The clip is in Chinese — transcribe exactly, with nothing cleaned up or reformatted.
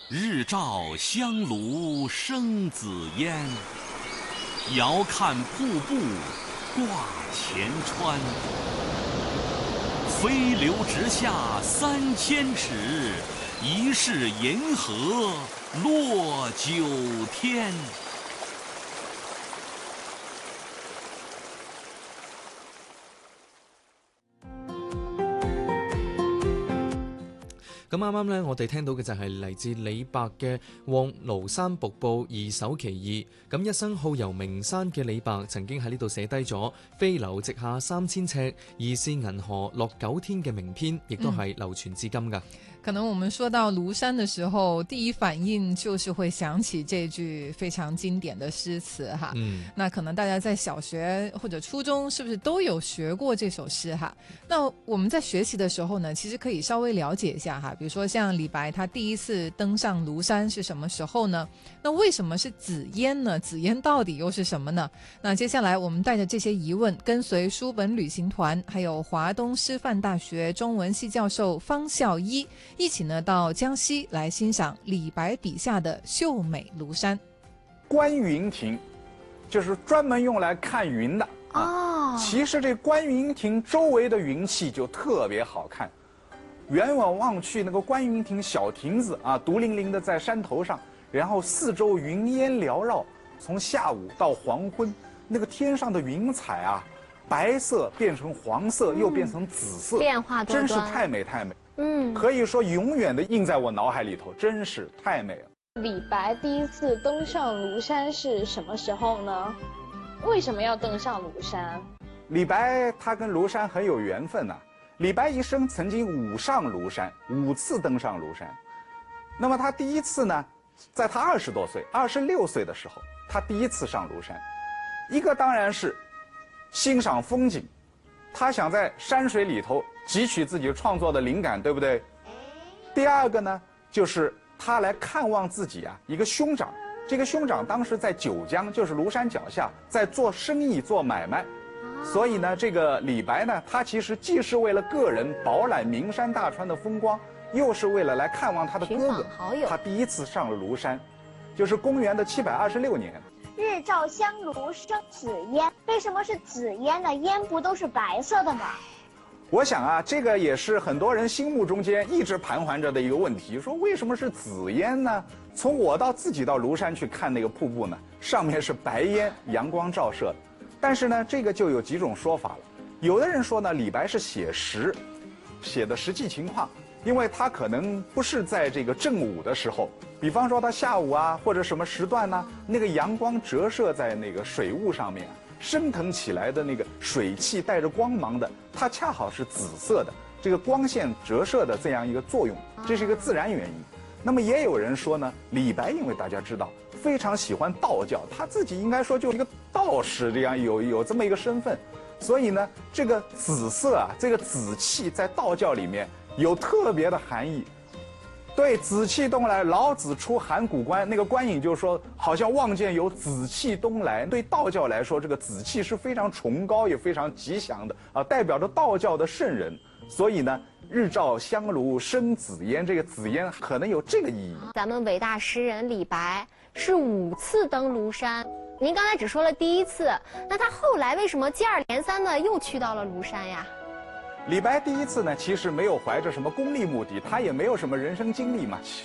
日照香炉生紫烟，遥看瀑布挂前川。飞流直下三千尺，疑是银河落九天。 咁啱啱咧，我哋聽到嘅就係嚟自李白嘅《望廬山瀑布二首其二》。咁一生好遊名山嘅李白，曾經喺呢度寫低咗「飛流直下三千尺，疑是銀河落九天」嘅名篇，亦都係流傳至今㗎。 可能我們說到廬山的時候，第一反應就是會想起這句非常經典的詩詞哈。嗯，那可能大家在小學或者初中是不是都有學過這首詩哈？那我們在學習的時候呢，其實可以稍微了解一下哈。比如說像李白，他第一次登上廬山是什麼時候呢？那為什麼是紫煙呢？紫煙到底又是什麼呢？那接下來我們帶着這些疑問，跟隨書本旅行團，還有華東師範大學中文系教授方孝一，一起呢到江西來欣賞李白筆下的秀美廬山。 觀雲亭就是專門用來看雲的啊。哦、其實這觀雲亭周圍的雲氣就特別好看，遠遠望去那個觀雲亭小亭子啊，獨零零的在山頭上，然後四周雲煙繚繞，從下午到黃昏，那個天上的雲彩啊，白色變成黃色，又變成紫色，嗯、變化多端，真是太美太美。嗯，可以說永遠的印在我腦海裏頭，真是太美了。 李白第一次登上廬山是什麼時候呢？為什麼要登上廬山？ 李白他跟廬山很有緣分啊。李白一生曾經五上廬山，五次登上廬山。那麼他第一次呢，在他二十多歲，二十六歲的時候，他第一次上廬山。一個當然是欣賞風景，他想在山水裏頭汲取自己創作的靈感，對不對？第二個呢，就是他來看望自己啊，一個兄長。這個兄長當時在九江，就是廬山腳下，在做生意做買賣。所以呢，這個李白呢，他其實既是為了個人飽覽名山大川的風光，又是為了來看望他的哥哥。他第一次上了廬山，就是公元的七百二十六年。 日照香爐生紫煙，為什麼是紫煙呢？煙不都是白色的嗎？ 我想啊，這個也是很多人心目中間一直盤桓着的一個問題，說為什麼是紫煙呢？從我到自己到廬山去看那個瀑布呢，上面是白煙，陽光照射的。但是呢，這個就有幾種說法了。有的人說呢，李白是寫實，寫的實際情況，因為他可能不是在這個正午的時候，比方說他下午啊或者什麼時段呢，那個陽光折射在那個水霧上面，升騰起來的那個水汽帶着光芒的，它恰好是紫色的，這個光線折射的這樣一個作用，這是一個自然原因。那麼也有人說呢，李白因為大家知道非常喜歡道教，他自己應該說就是一個道士，這樣有有這麼一個身份，所以呢，這個紫色啊，這個紫氣在道教裡面有特別的含義。對，紫氣東來，老子出函谷關，那個觀影就是說，好像望見有紫氣東來。對道教來說，這個紫氣是非常崇高也非常吉祥的啊，代表着道教的聖人。所以呢，日照香爐生紫煙，這個紫煙可能有這個意義。 咱們偉大詩人李白是五次登廬山，您剛才只說了第一次，那他後來為什麼接二連三的又去到了廬山呀？ 李白第一次呢，其實沒有懷着什麼功利目的，他也沒有什麼人生經歷嘛。